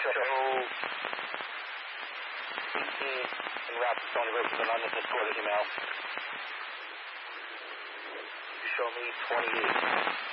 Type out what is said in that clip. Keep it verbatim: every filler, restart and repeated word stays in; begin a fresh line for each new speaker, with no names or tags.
show eighteen en route to Stony Brook with an unmistakable email. Show me twenty-eight.